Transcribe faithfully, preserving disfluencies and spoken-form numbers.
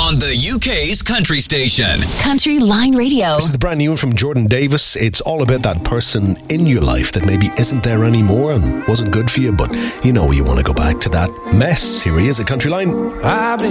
on the U K's country station. Country Line Radio. This is the brand new one from Jordan Davis. It's all about that person in your life that maybe isn't there anymore and wasn't good for you, but you know you want to go back to that mess. Here he is at Country Line. I've been